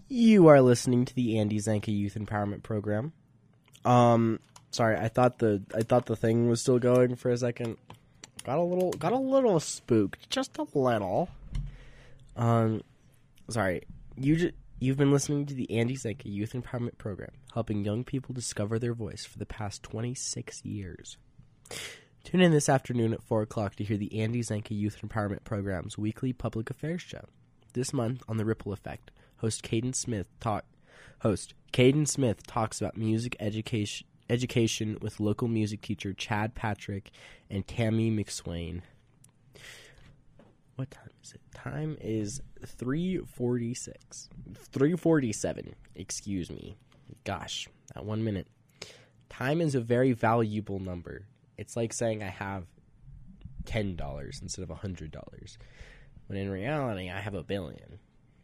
You are listening to the Andy Zanka Youth Empowerment Program. Sorry, I thought the thing was still going for a second. Got a little spooked, just a little. Sorry. You've been listening to the Andy Zanka Youth Empowerment Program, helping young people discover their voice for the past 26 years. Tune in this afternoon at 4 o'clock to hear the Andy Zanka Youth Empowerment Program's weekly public affairs show. This month on The Ripple Effect, host Caden Smith talks about music education with local music teacher Chad Patrick and Tammy McSwain. What time is it? Time is 3:46. 3:47. Excuse me. Gosh, that 1 minute. Time is a very valuable number. It's like saying I have $10 instead of $100, when in reality I have $1 billion.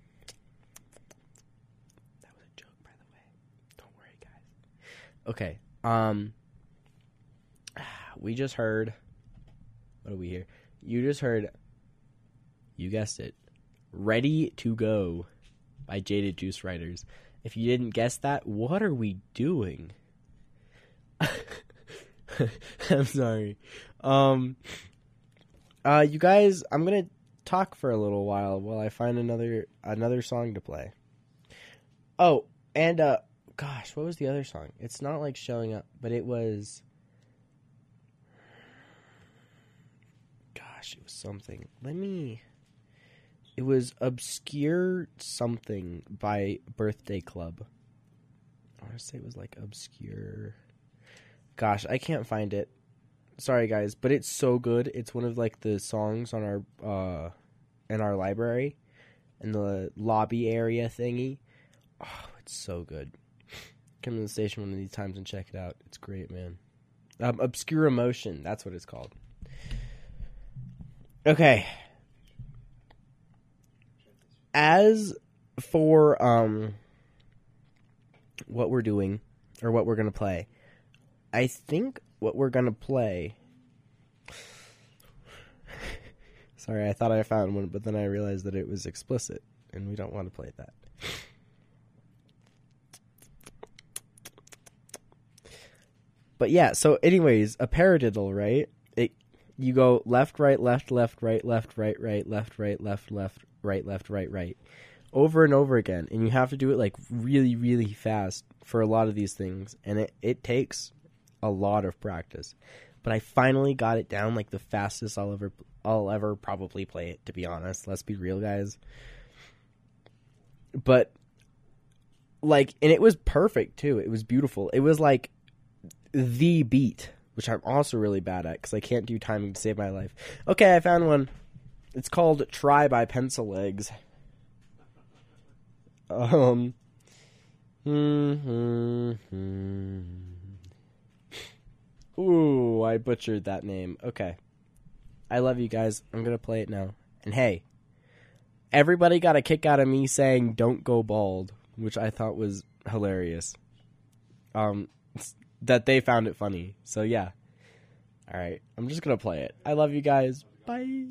That was a joke, by the way. Don't worry, guys. Okay. We just heard. What do we hear? You just heard. You guessed it. Ready to Go by Jaded Juice Writers. If you didn't guess that, what are we doing? I'm sorry. You guys, I'm going to talk for a little while I find another song to play. Oh, and gosh, what was the other song? It's not like showing up, but it was it was something. It was Obscure Something by Birthday Club. I want to say it was like Obscure. Gosh, I can't find it. Sorry, guys, but it's so good. It's one of like the songs on our in our library, in the lobby area thingy. Oh, it's so good. Come to the station one of these times and check it out. It's great, man. Obscure Emotion, that's what it's called. Okay. As for what we're doing, or what we're going to play, I think what we're going to play... Sorry, I thought I found one, but then I realized that it was explicit, and we don't want to play that. But yeah, so anyways, a paradiddle, right? You go left, right, left, left, right, left, right, right, left, right, left, left, right, left, right, right, over and over again, and you have to do it like really, really fast for a lot of these things, and it takes a lot of practice. But I finally got it down like the fastest I'll ever probably play it, to be honest. Let's be real, guys. But like, and it was perfect too. It was beautiful. It was like the beat, which I'm also really bad at because I can't do timing to save my life. Okay, I found one. It's called Try by Pencil Legs. Ooh, I butchered that name. Okay. I love you guys. I'm going to play it now. And hey, everybody got a kick out of me saying don't go bald, which I thought was hilarious. That they found it funny. So yeah. All right. I'm just going to play it. I love you guys. Bye.